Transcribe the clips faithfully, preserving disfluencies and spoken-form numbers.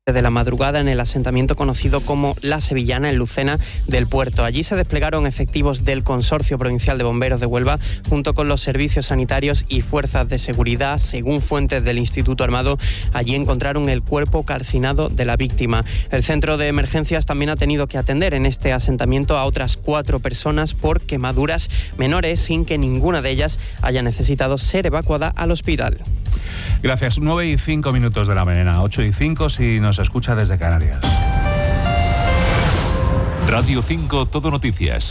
de la madrugada en el asentamiento conocido como La Sevillana, en Lucena del Puerto. Allí se desplegaron efectivos del Consorcio Provincial de Bomberos de Huelva junto con los servicios sanitarios y fuerzas de seguridad. Según fuentes del Instituto Armado, allí encontraron el cuerpo calcinado de la víctima. El centro de emergencias también ha tenido que atender en este asentamiento a otras cuatro personas por quemaduras menores, sin que ninguna de ellas haya necesitado ser evacuada al hospital. Gracias. nueve y cinco minutos de la mañana, ocho y cinco si nos escucha desde Canarias. Radio cinco Todo Noticias.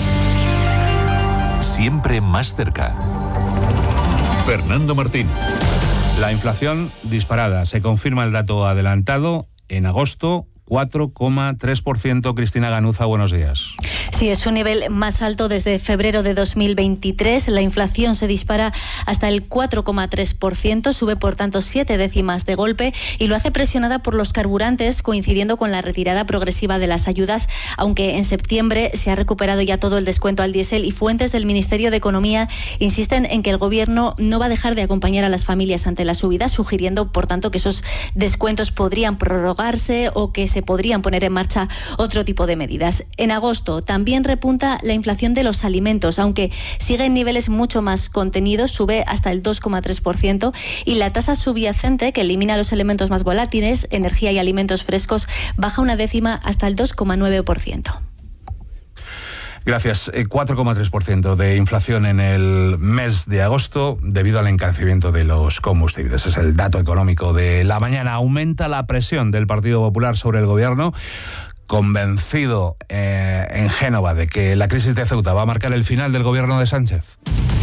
Siempre más cerca. Fernando Martín. La inflación disparada. Se confirma el dato adelantado en agosto. cuatro coma tres por ciento. Cristina Ganuza, buenos días. Sí, es un nivel más alto desde febrero de dos mil veintitrés. La inflación se dispara hasta el cuatro coma tres por ciento, sube por tanto siete décimas de golpe y lo hace presionada por los carburantes, coincidiendo con la retirada progresiva de las ayudas, aunque en septiembre se ha recuperado ya todo el descuento al diésel y fuentes del Ministerio de Economía insisten en que el Gobierno no va a dejar de acompañar a las familias ante la subida, sugiriendo por tanto que esos descuentos podrían prorrogarse o que se podrían poner en marcha otro tipo de medidas. En agosto también repunta la inflación de los alimentos, aunque sigue en niveles mucho más contenidos, sube hasta el dos coma tres por ciento, y la tasa subyacente, que elimina los elementos más volátiles, energía y alimentos frescos, baja una décima hasta el dos coma nueve por ciento. Gracias. cuatro coma tres por ciento de inflación en el mes de agosto debido al encarecimiento de los combustibles. Es el dato económico de la mañana. Aumenta la presión del Partido Popular sobre el Gobierno, convencido eh, en Génova de que la crisis de Ceuta va a marcar el final del Gobierno de Sánchez.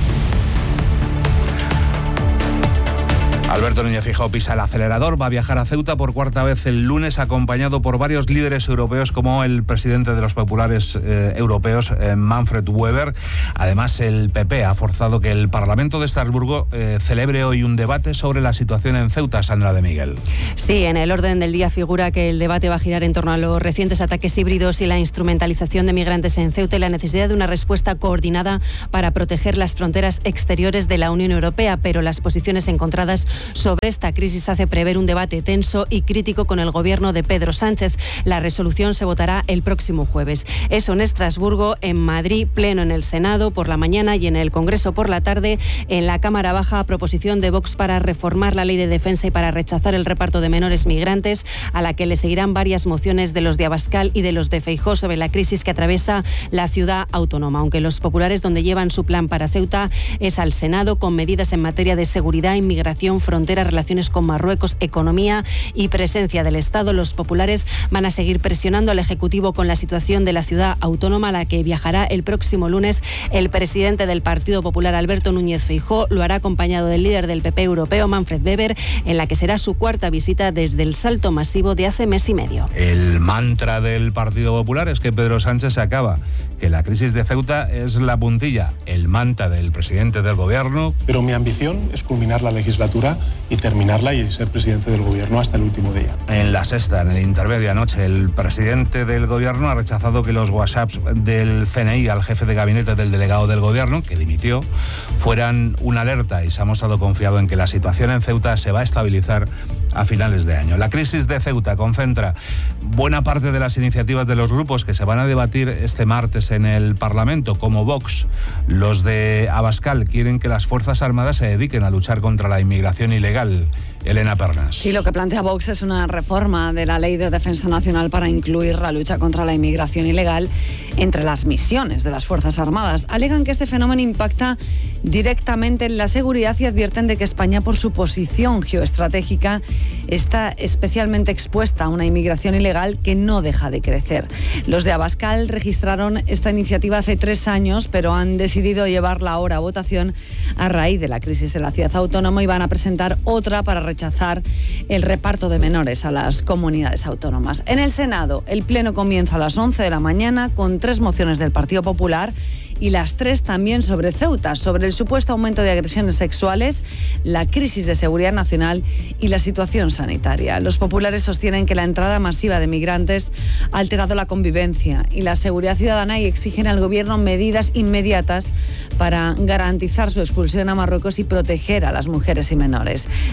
Alberto Núñez Feijóo pisa el acelerador, va a viajar a Ceuta por cuarta vez el lunes, acompañado por varios líderes europeos como el presidente de los populares eh, europeos, eh, Manfred Weber. Además, el P P ha forzado que el Parlamento de Estrasburgo eh, celebre hoy un debate sobre la situación en Ceuta. Sandra de Miguel. Sí, en el orden del día figura que el debate va a girar en torno a los recientes ataques híbridos y la instrumentalización de migrantes en Ceuta y la necesidad de una respuesta coordinada para proteger las fronteras exteriores de la Unión Europea, pero las posiciones encontradas sobre esta crisis hace prever un debate tenso y crítico con el gobierno de Pedro Sánchez. La resolución se votará el próximo jueves. Eso en Estrasburgo, en Madrid, pleno en el Senado por la mañana y en el Congreso por la tarde. En la Cámara Baja, proposición de Vox para reformar la ley de defensa y para rechazar el reparto de menores migrantes, a la que le seguirán varias mociones de los de Abascal y de los de Feijóo sobre la crisis que atraviesa la ciudad autónoma. Aunque los populares, donde llevan su plan para Ceuta, es al Senado, con medidas en materia de seguridad, inmigración, fronteras, relaciones con Marruecos, economía y presencia del Estado. Los populares van a seguir presionando al Ejecutivo con la situación de la ciudad autónoma, a la que viajará el próximo lunes el presidente del Partido Popular, Alberto Núñez Feijóo. Lo hará acompañado del líder del P P europeo, Manfred Weber, en la que será su cuarta visita desde el salto masivo de hace mes y medio. El mantra del Partido Popular es que Pedro Sánchez se acaba, que la crisis de Ceuta es la puntilla. El mantra del presidente del Gobierno. Pero mi ambición es culminar la legislatura y terminarla y ser presidente del Gobierno hasta el último día. En la sexta, en el intermedio anoche, el presidente del Gobierno ha rechazado que los WhatsApps del C N I al jefe de gabinete del delegado del Gobierno, que dimitió, fueran una alerta, y se ha mostrado confiado en que la situación en Ceuta se va a estabilizar a finales de año. La crisis de Ceuta concentra buena parte de las iniciativas de los grupos que se van a debatir este martes en el Parlamento, como Vox. Los de Abascal quieren que las Fuerzas Armadas se dediquen a luchar contra la inmigración ilegal. Elena Pernas. Sí, lo que plantea Vox es una reforma de la Ley de Defensa Nacional para incluir la lucha contra la inmigración ilegal entre las misiones de las Fuerzas Armadas. Alegan que este fenómeno impacta directamente en la seguridad y advierten de que España, por su posición geoestratégica, está especialmente expuesta a una inmigración ilegal que no deja de crecer. Los de Abascal registraron esta iniciativa hace tres años, pero han decidido llevarla ahora a votación a raíz de la crisis en la ciudad autónoma y van a presentar otra para rechazar el reparto de menores a las comunidades autónomas. En el Senado, el pleno comienza a las once de la mañana con tres mociones del Partido Popular y las tres también sobre Ceuta, sobre el supuesto aumento de agresiones sexuales, la crisis de seguridad nacional y la situación sanitaria. Los populares sostienen que la entrada masiva de migrantes ha alterado la convivencia y la seguridad ciudadana y exigen al Gobierno medidas inmediatas para garantizar su expulsión a Marruecos y proteger a las mujeres y menores. Después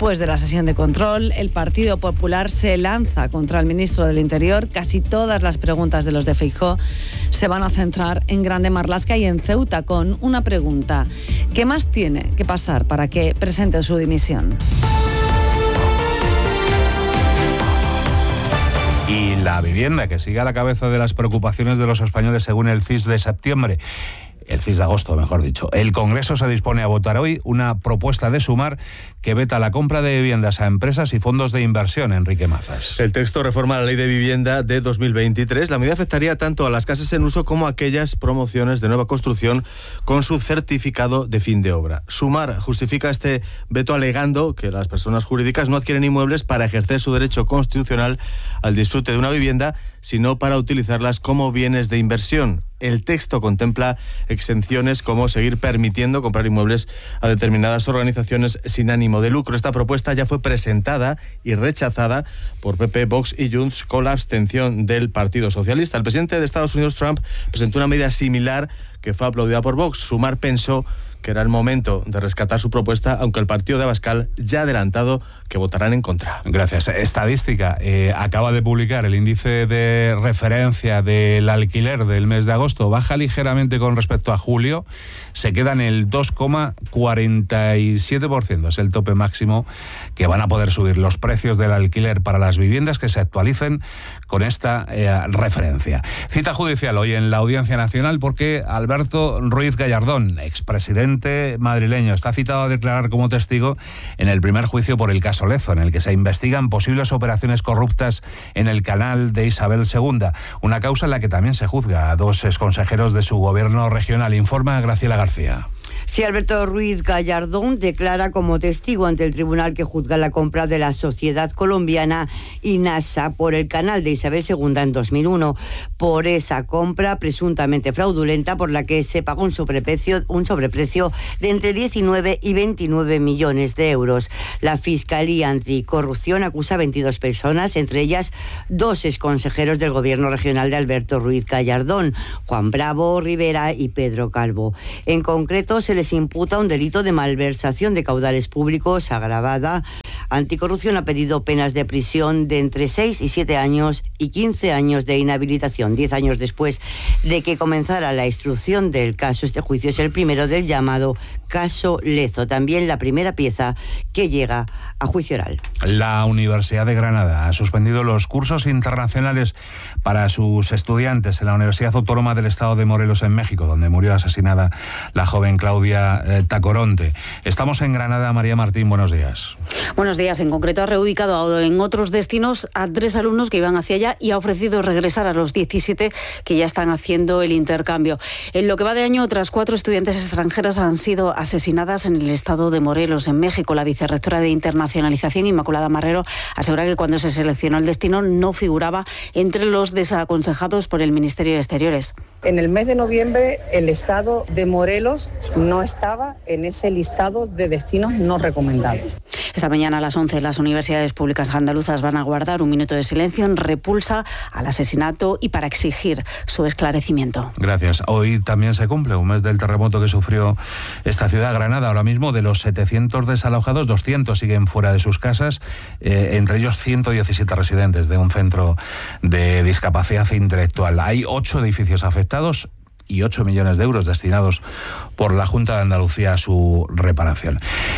Después de la sesión de control, el Partido Popular se lanza contra el ministro del Interior. Casi todas las preguntas de los de Feijóo se van a centrar en Grande Marlaska y en Ceuta, con una pregunta: ¿qué más tiene que pasar para que presente su dimisión? Y la vivienda, que sigue a la cabeza de las preocupaciones de los españoles según el C I S de septiembre. El C I S de agosto, mejor dicho. El Congreso se dispone a votar hoy una propuesta de Sumar que veta la compra de viviendas a empresas y fondos de inversión. Enrique Mazas. El texto reforma la Ley de Vivienda de dos mil veintitrés. La medida afectaría tanto a las casas en uso como a aquellas promociones de nueva construcción con su certificado de fin de obra. Sumar justifica este veto alegando que las personas jurídicas no adquieren inmuebles para ejercer su derecho constitucional al disfrute de una vivienda, sino para utilizarlas como bienes de inversión. El texto contempla exenciones como seguir permitiendo comprar inmuebles a determinadas organizaciones sin ánimo de lucro. Esta propuesta ya fue presentada y rechazada por P P, Vox y Junts con la abstención del Partido Socialista. El presidente de Estados Unidos, Trump, presentó una medida similar que fue aplaudida por Vox. Sumar pensó que era el momento de rescatar su propuesta, aunque el partido de Abascal ya ha adelantado que votarán en contra. Gracias. Estadística eh, acaba de publicar el índice de referencia del alquiler del mes de agosto. Baja ligeramente con respecto a julio. Se queda en el dos coma cuarenta y siete por ciento. Es el tope máximo que van a poder subir los precios del alquiler para las viviendas que se actualicen con esta eh, referencia. Cita judicial hoy en la Audiencia Nacional porque Alberto Ruiz Gallardón, expresidente madrileño, está citado a declarar como testigo en el primer juicio por el caso Lezo, en el que se investigan posibles operaciones corruptas en el canal de Isabel segunda, una causa en la que también se juzga a dos exconsejeros de su gobierno regional. Informa Graciela García. Sí, Alberto Ruiz Gallardón declara como testigo ante el tribunal que juzga la compra de la sociedad colombiana INASA por el canal de Isabel segunda en dos mil uno. Por esa compra presuntamente fraudulenta por la que se pagó un sobreprecio, un sobreprecio de entre diecinueve y veintinueve millones de euros. La Fiscalía Anticorrupción acusa a veintidós personas, entre ellas dos exconsejeros del gobierno regional de Alberto Ruiz Gallardón, Juan Bravo Rivera y Pedro Calvo. En concreto, se les imputa un delito de malversación de caudales públicos agravada. Anticorrupción ha pedido penas de prisión de entre seis y siete años y quince años de inhabilitación. Diez años después de que comenzara la instrucción del caso, este juicio es el primero del llamado caso Lezo, también la primera pieza que llega a juicio oral. La Universidad de Granada ha suspendido los cursos internacionales para sus estudiantes en la Universidad Autónoma del Estado de Morelos en México, donde murió asesinada la joven Claudia eh, Tacoronte. Estamos en Granada. María Martín, buenos días. Buenos días. En concreto ha reubicado en otros destinos a tres alumnos que iban hacia allá y ha ofrecido regresar a los diecisiete que ya están haciendo el intercambio. En lo que va de año, otras cuatro estudiantes extranjeras han sido asesinadas en el estado de Morelos, en México. La vicerrectora de Internacionalización, Inmaculada Marrero, asegura que cuando se seleccionó el destino no figuraba entre los desaconsejados por el Ministerio de Exteriores. En el mes de noviembre, el estado de Morelos no estaba en ese listado de destinos no recomendados. Esta mañana a las once las universidades públicas andaluzas van a guardar un minuto de silencio en repulsa al asesinato y para exigir su esclarecimiento. Gracias. Hoy también se cumple un mes del terremoto que sufrió esta ciudad, Granada. Ahora mismo, de los setecientos desalojados, doscientos siguen fuera de sus casas, eh, entre ellos ciento diecisiete residentes de un centro de discapacidad intelectual. Hay ocho edificios afectados y ocho millones de euros destinados por la Junta de Andalucía a su reparación.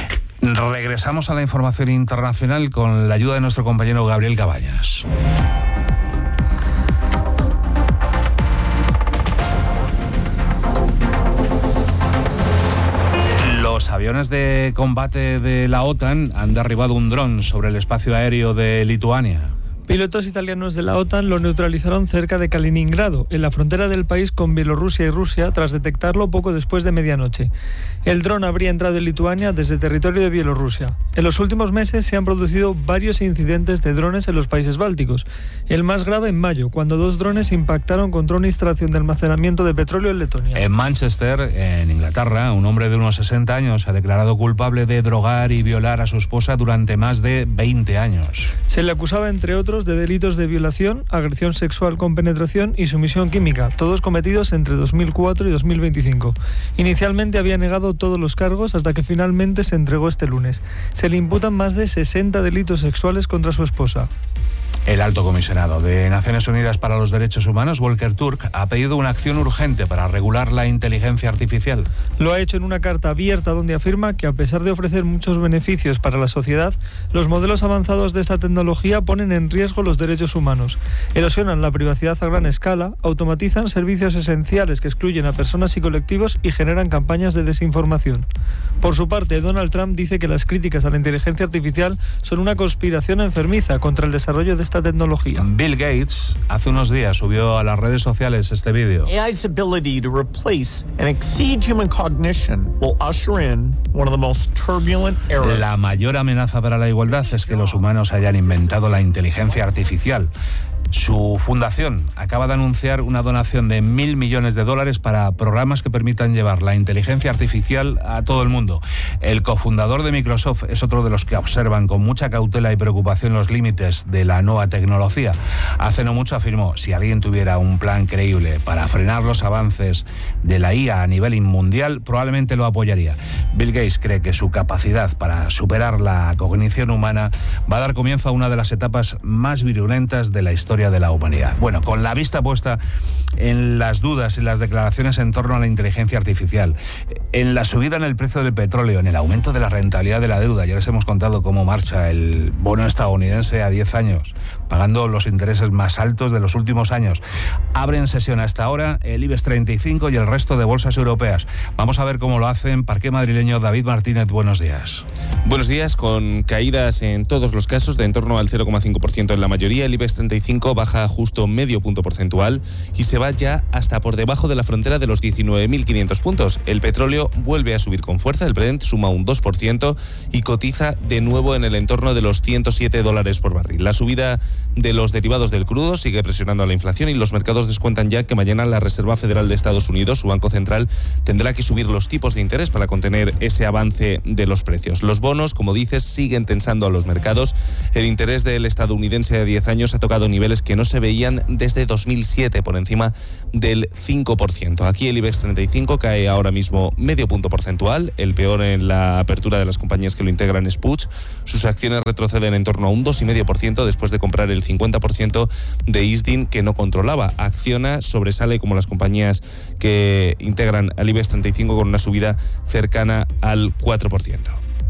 Regresamos a la información internacional con la ayuda de nuestro compañero Gabriel Cabañas. Los aviones de combate de la OTAN han derribado un dron sobre el espacio aéreo de Lituania. Pilotos italianos de la OTAN lo neutralizaron cerca de Kaliningrado, en la frontera del país con Bielorrusia y Rusia, tras detectarlo poco después de medianoche. El dron habría entrado en Lituania desde el territorio de Bielorrusia. En los últimos meses se han producido varios incidentes de drones en los países bálticos. El más grave en mayo, cuando dos drones impactaron contra una instalación de almacenamiento de petróleo en Letonia. En Manchester, en Inglaterra, un hombre de unos sesenta años se ha declarado culpable de drogar y violar a su esposa durante más de veinte años. Se le acusaba, entre otros, otros de delitos de violación, agresión sexual con penetración y sumisión química, todos cometidos entre dos mil cuatro y dos mil veinticinco. Inicialmente había negado todos los cargos hasta que finalmente se entregó este lunes. Se le imputan más de sesenta delitos sexuales contra su esposa. El alto comisionado de Naciones Unidas para los Derechos Humanos, Volker Turk, ha pedido una acción urgente para regular la inteligencia artificial. Lo ha hecho en una carta abierta donde afirma que, a pesar de ofrecer muchos beneficios para la sociedad, los modelos avanzados de esta tecnología ponen en riesgo los derechos humanos, erosionan la privacidad a gran escala, automatizan servicios esenciales que excluyen a personas y colectivos y generan campañas de desinformación. Por su parte, Donald Trump dice que las críticas a la inteligencia artificial son una conspiración enfermiza contra el desarrollo de esta tecnología. Bill Gates hace unos días subió a las redes sociales este vídeo. A I's ability to replace and exceed human cognition will usher in one of the most turbulent eras. La mayor amenaza para la igualdad es que los humanos hayan inventado la inteligencia artificial. Su fundación acaba de anunciar una donación de mil millones de dólares para programas que permitan llevar la inteligencia artificial a todo el mundo. El cofundador de Microsoft es otro de los que observan con mucha cautela y preocupación los límites de la nueva tecnología. Hace no mucho afirmó: si alguien tuviera un plan creíble para frenar los avances de la I A a nivel mundial, probablemente lo apoyaría. Bill Gates cree que su capacidad para superar la cognición humana va a dar comienzo a una de las etapas más virulentas de la historia de la humanidad. Bueno, con la vista puesta en las dudas y las declaraciones en torno a la inteligencia artificial, en la subida en el precio del petróleo, en el aumento de la rentabilidad de la deuda, ya les hemos contado cómo marcha el bono estadounidense a diez años, pagando los intereses más altos de los últimos años. Abren sesión hasta ahora el IBEX treinta y cinco y el resto de bolsas europeas. Vamos a ver cómo lo hacen. Parqué madrileño, David Martínez, buenos días. Buenos días, con caídas en todos los casos de en torno al cero coma cinco por ciento en la mayoría. El IBEX treinta y cinco baja justo medio punto porcentual y se va ya hasta por debajo de la frontera de los diecinueve mil quinientos puntos. El petróleo vuelve a subir con fuerza, el Brent suma un dos por ciento y cotiza de nuevo en el entorno de los ciento siete dólares por barril. La subida de los derivados del crudo sigue presionando a la inflación y los mercados descuentan ya que mañana la Reserva Federal de Estados Unidos, su Banco Central, tendrá que subir los tipos de interés para contener ese avance de los precios. Los bonos, como dices, siguen tensando a los mercados. El interés del estadounidense a diez años ha tocado niveles que no se veían desde dos mil siete, por encima del cinco por ciento. Aquí el IBEX treinta y cinco cae ahora mismo medio punto porcentual, el peor en la apertura de las compañías que lo integran es Puig. Sus acciones retroceden en torno a un dos coma cinco por ciento después de comprar el cincuenta por ciento de Isdin que no controlaba. Acciona sobresale como las compañías que integran al IBEX treinta y cinco con una subida cercana al cuatro por ciento.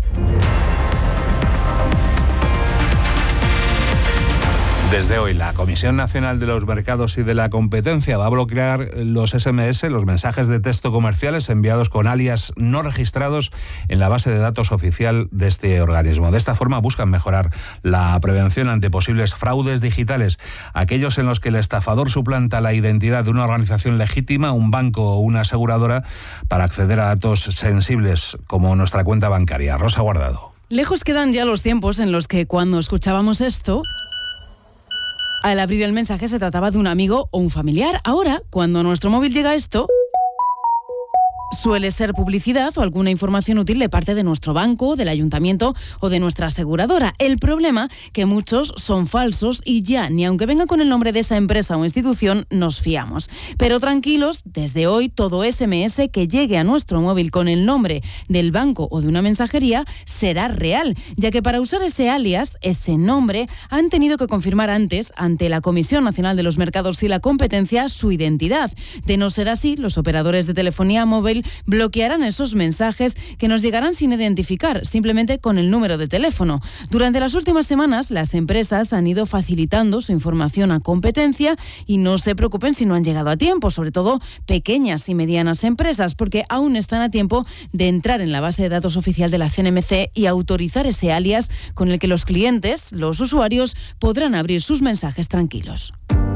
Desde hoy, la Comisión Nacional de los Mercados y de la Competencia va a bloquear los ese eme ese, los mensajes de texto comerciales enviados con alias no registrados en la base de datos oficial de este organismo. De esta forma buscan mejorar la prevención ante posibles fraudes digitales, aquellos en los que el estafador suplanta la identidad de una organización legítima, un banco o una aseguradora, para acceder a datos sensibles como nuestra cuenta bancaria. Rosa Guardado. Lejos quedan ya los tiempos en los que cuando escuchábamos esto, al abrir el mensaje se trataba de un amigo o un familiar. Ahora, cuando a nuestro móvil llega esto, suele ser publicidad o alguna información útil de parte de nuestro banco, del ayuntamiento o de nuestra aseguradora. El problema, que muchos son falsos y ya, ni aunque venga con el nombre de esa empresa o institución, nos fiamos. Pero tranquilos, desde hoy todo ese eme ese que llegue a nuestro móvil con el nombre del banco o de una mensajería será real, ya que para usar ese alias, ese nombre, han tenido que confirmar antes, ante la Comisión Nacional de los Mercados y la Competencia, su identidad. De no ser así, los operadores de telefonía móvil bloquearán esos mensajes que nos llegarán sin identificar, simplemente con el número de teléfono. Durante las últimas semanas, las empresas han ido facilitando su información a Competencia y no se preocupen si no han llegado a tiempo, sobre todo pequeñas y medianas empresas, porque aún están a tiempo de entrar en la base de datos oficial de la ce ene eme ce y autorizar ese alias con el que los clientes, los usuarios, podrán abrir sus mensajes tranquilos.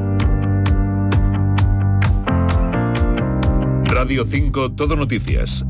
Radio cinco Todo Noticias.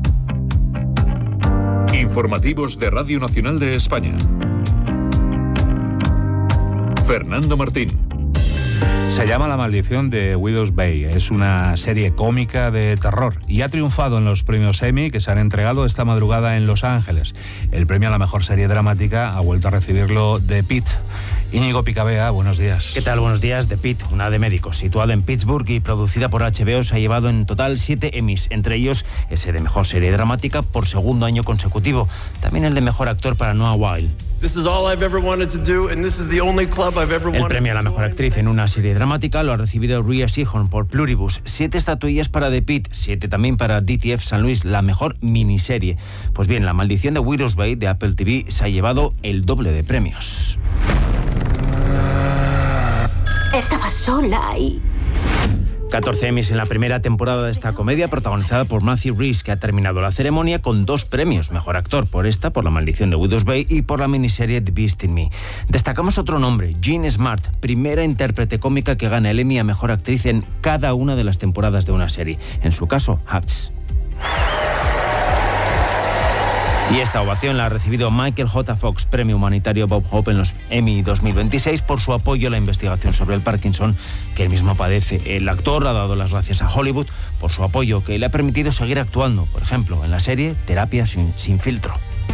Informativos de Radio Nacional de España. Fernando Martín. Se llama La maldición de Widow's Bay. Es una serie cómica de terror y ha triunfado en los premios Emmy que se han entregado esta madrugada en Los Ángeles. El premio a la mejor serie dramática ha vuelto a recibirlo The Pitt. Íñigo Picabea, buenos días. ¿Qué tal? Buenos días. The Pitt, una de médicos, situada en Pittsburgh y producida por H B O, se ha llevado en total siete Emmys, entre ellos ese de mejor serie dramática por segundo año consecutivo. También el de mejor actor para Noah Wyle. El premio a la mejor actriz en una serie dramática lo ha recibido Rhea Seehorn por Pluribus. Siete estatuillas para The Pitt, siete también para D T F San Luis, la mejor miniserie. Pues bien, La maldición de Widow's Bay de Apple T V se ha llevado el doble de premios. Estaba sola y... catorce Emmys en la primera temporada de esta comedia protagonizada por Matthew Rhys, que ha terminado la ceremonia con dos premios. Mejor actor por esta, por La maldición de Widow's Bay, y por la miniserie The Beast in Me. Destacamos otro nombre, Jean Smart, primera intérprete cómica que gana el Emmy a mejor actriz en cada una de las temporadas de una serie. En su caso, Hacks. Y esta ovación la ha recibido Michael J. Fox, premio humanitario Bob Hope en los Emmy dos mil veintiséis, por su apoyo a la investigación sobre el Parkinson que él mismo padece. El actor ha dado las gracias a Hollywood por su apoyo que le ha permitido seguir actuando, por ejemplo, en la serie Terapia sin, sin filtro.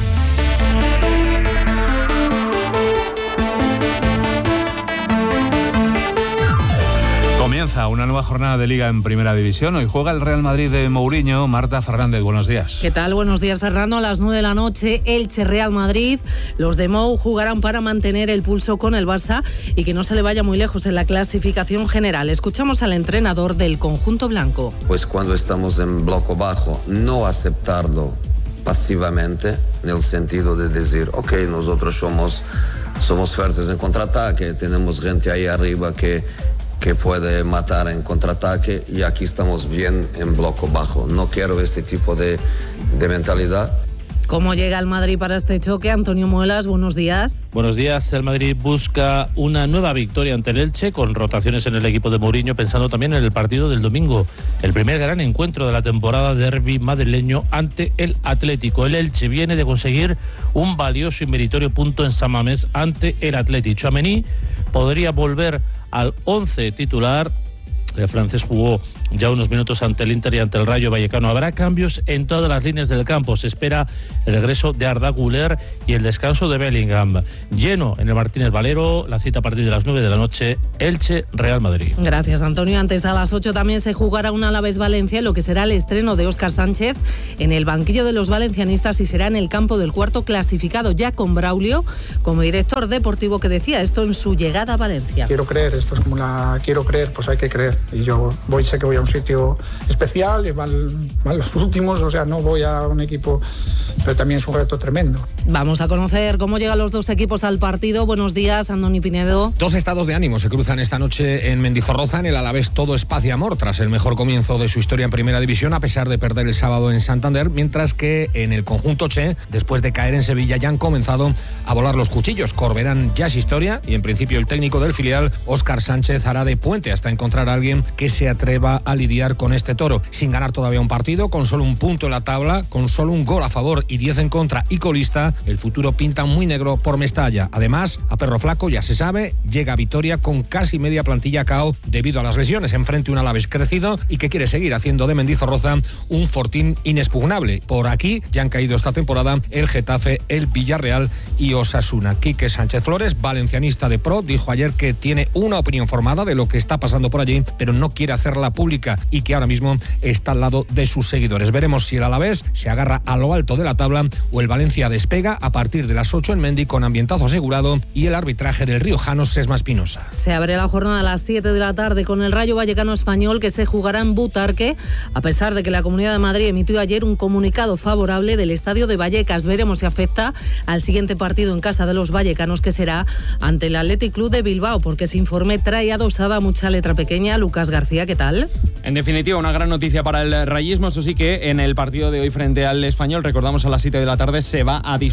Comienza una nueva jornada de Liga en Primera División. Hoy juega el Real Madrid de Mourinho. Marta Fernández, buenos días. ¿Qué tal? Buenos días, Fernando. A las nueve de la noche, Elche Real Madrid. Los de Mou jugarán para mantener el pulso con el Barça y que no se le vaya muy lejos en la clasificación general. Escuchamos al entrenador del conjunto blanco. Pues cuando estamos en bloque bajo, no aceptarlo pasivamente, en el sentido de decir, ok, nosotros somos, somos fuertes en contraataque, tenemos gente ahí arriba que que puede matar en contraataque y aquí estamos bien en bloque bajo. No quiero este tipo de, de mentalidad. ¿Cómo llega el Madrid para este choque? Antonio Muelas, buenos días. Buenos días. El Madrid busca una nueva victoria ante el Elche, con rotaciones en el equipo de Mourinho, pensando también en el partido del domingo. El primer gran encuentro de la temporada, derbi madrileño ante el Atlético. El Elche viene de conseguir un valioso y meritorio punto en San Mamés ante el Atlético. Tchouaméni podría volver al once titular. El francés jugó ya unos minutos ante el Inter y ante el Rayo Vallecano. Habrá cambios en todas las líneas del campo. Se espera el regreso de Arda Güler y el descanso de Bellingham. Lleno en el Martínez Valero, la cita a partir de las nueve de la noche, Elche Real Madrid. Gracias, Antonio. Antes, a las ocho también se jugará un Alavés Valencia, lo que será el estreno de Óscar Sánchez en el banquillo de los valencianistas y será en el campo del cuarto clasificado, ya con Braulio como director deportivo, que decía esto en su llegada a Valencia. Quiero creer, esto es como la quiero creer, pues hay que creer. Y yo voy, sé que voy a un sitio especial, y van, van los últimos, o sea, no voy a un equipo, pero también es un reto tremendo. Vamos a conocer cómo llegan los dos equipos al partido. Buenos días, Andoni Pinedo. Dos estados de ánimo se cruzan esta noche en Mendizorroza. En el Alavés todo es paz y amor tras el mejor comienzo de su historia en Primera División, a pesar de perder el sábado en Santander, mientras que en el conjunto Che, después de caer en Sevilla, ya han comenzado a volar los cuchillos. Corberán ya es historia y en principio el técnico del filial, Óscar Sánchez, hará de puente hasta encontrar a alguien que se atreva a lidiar con este toro. Sin ganar todavía un partido, con solo un punto en la tabla, con solo un gol a favor y diez en contra y colista, el futuro pinta muy negro por Mestalla. Además, a perro flaco, ya se sabe, llega a Vitoria con casi media plantilla K O debido a las lesiones. Enfrente un Alavés crecido y que quiere seguir haciendo de Mendizorroza un fortín inexpugnable. Por aquí ya han caído esta temporada el Getafe, el Villarreal y Osasuna. Quique Sánchez Flores, valencianista de pro, dijo ayer que tiene una opinión formada de lo que está pasando por allí, pero no quiere hacerla pública y que ahora mismo está al lado de sus seguidores. Veremos si el Alavés se agarra a lo alto de la tabla o el Valencia despega a partir de las ocho en Mendi, con ambientazo asegurado y el arbitraje del riojano Sesma Espinosa. Se abre la jornada a las siete de la tarde con el Rayo Vallecano Español, que se jugará en Butarque, a pesar de que la Comunidad de Madrid emitió ayer un comunicado favorable del estadio de Vallecas. Veremos si afecta al siguiente partido en casa de los vallecanos, que será ante el Athletic Club de Bilbao, porque ese informe trae adosada mucha letra pequeña. Lucas García, ¿qué tal? En definitiva, una gran noticia para el rayismo. Eso sí, que en el partido de hoy frente al Español, recordamos, a las siete de la tarde se va a disputar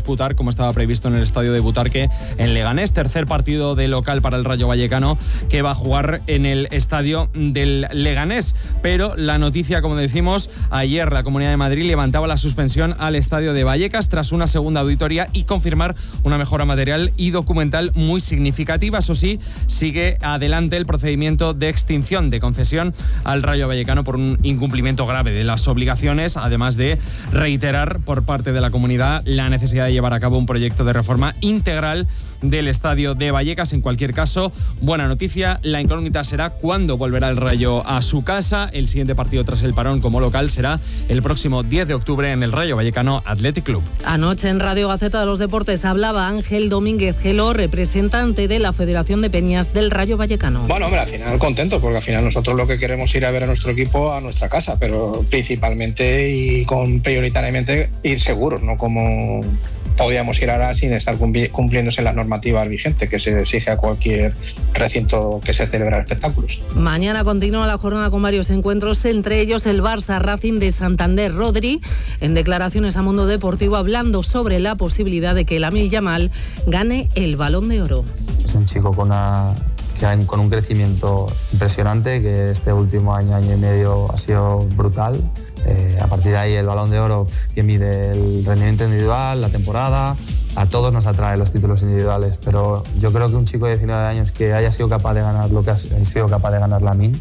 disputar, como estaba previsto en el estadio de Butarque, en Leganés. Tercer partido de local para el Rayo Vallecano, que va a jugar en el estadio del Leganés. Pero la noticia, como decimos, ayer la Comunidad de Madrid levantaba la suspensión al estadio de Vallecas tras una segunda auditoría y confirmar una mejora material y documental muy significativa. Eso sí, sigue adelante el procedimiento de extinción de concesión al Rayo Vallecano por un incumplimiento grave de las obligaciones, además de reiterar por parte de la comunidad la necesidad de llevar a cabo un proyecto de reforma integral del estadio de Vallecas. En cualquier caso, buena noticia, la incógnita será cuándo volverá el Rayo a su casa. El siguiente partido tras el parón como local será el próximo diez de octubre en el Rayo Vallecano Athletic Club. Anoche en Radio Gaceta de los Deportes hablaba Ángel Domínguez Gelo, representante de la Federación de Peñas del Rayo Vallecano. Bueno, hombre, al final contento, porque al final nosotros lo que queremos es ir a ver a nuestro equipo a nuestra casa, pero principalmente y con prioritariamente ir seguros, no como podíamos ir ahora sin estar cumpliéndose las normativas vigentes que se exige a cualquier recinto que se celebra espectáculos. Mañana continúa la jornada con varios encuentros, entre ellos el Barça Racing de Santander. Rodri, en declaraciones a Mundo Deportivo, hablando sobre la posibilidad de que Lamine Yamal gane el Balón de Oro. Es un chico con una... con un crecimiento impresionante, que este último año, año y medio ha sido brutal. Eh, a partir de ahí el Balón de Oro, que mide el rendimiento individual, la temporada. A todos nos atraen los títulos individuales, pero yo creo que un chico de diecinueve años que haya sido capaz de ganar lo que ha sido capaz de ganar Lamine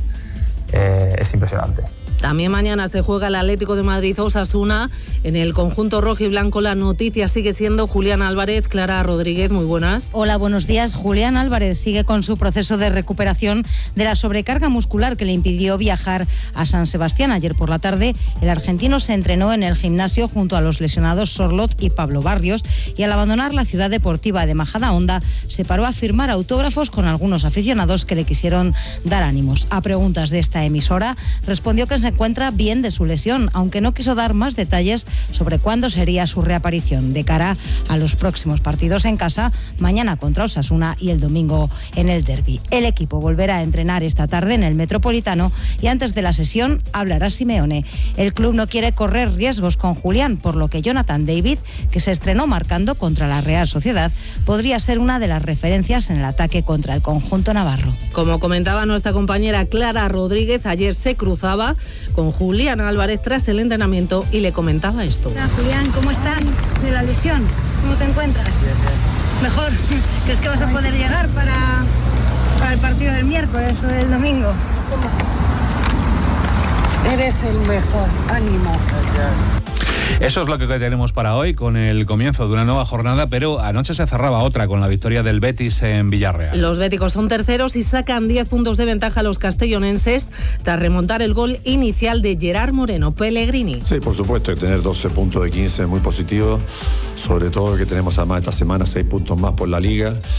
eh, es impresionante. También mañana se juega el Atlético de Madrid-Osasuna. En el conjunto rojo y blanco la noticia sigue siendo Julián Álvarez. Clara Rodríguez, muy buenas. Hola, buenos días. Julián Álvarez sigue con su proceso de recuperación de la sobrecarga muscular que le impidió viajar a San Sebastián. Ayer por la tarde el argentino se entrenó en el gimnasio junto a los lesionados Sorlot y Pablo Barrios, y al abandonar la ciudad deportiva de Majadahonda se paró a firmar autógrafos con algunos aficionados que le quisieron dar ánimos. A preguntas de esta emisora respondió que se encuentra bien de su lesión, aunque no quiso dar más detalles sobre cuándo sería su reaparición de cara a los próximos partidos en casa, mañana contra Osasuna y el domingo en el derbi. El equipo volverá a entrenar esta tarde en el Metropolitano y antes de la sesión hablará Simeone. El club no quiere correr riesgos con Julián, por lo que Jonathan David, que se estrenó marcando contra la Real Sociedad, podría ser una de las referencias en el ataque contra el conjunto navarro. Como comentaba nuestra compañera Clara Rodríguez, ayer se cruzaba con Julián Álvarez tras el entrenamiento y le comentaba esto. Hola, Julián, ¿cómo estás de la lesión? ¿Cómo te encuentras? Bien, bien. Mejor. ¿Crees que vas a poder llegar para, para el partido del miércoles o del domingo? Eres el mejor. Ánimo. Gracias. Eso es lo que tenemos para hoy, con el comienzo de una nueva jornada, pero anoche se cerraba otra con la victoria del Betis en Villarreal. Los béticos son terceros y sacan diez puntos de ventaja a los castellonenses tras remontar el gol inicial de Gerard Moreno. Pellegrini. Sí, por supuesto, que tener doce puntos de quince es muy positivo, sobre todo que tenemos además esta semana seis puntos más por la Liga.